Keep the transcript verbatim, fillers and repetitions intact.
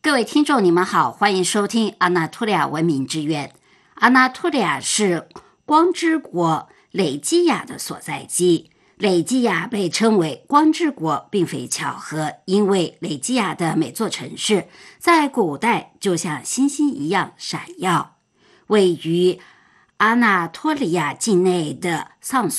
各位听众，你们好，欢迎收听阿纳托利亚文明之源。阿纳托利亚是光之国累基亚的所在地。累基亚被称为光之国，并非巧合，因为累基亚的每座城市在古代就像星星一样闪耀。位于阿纳托利亚境内的桑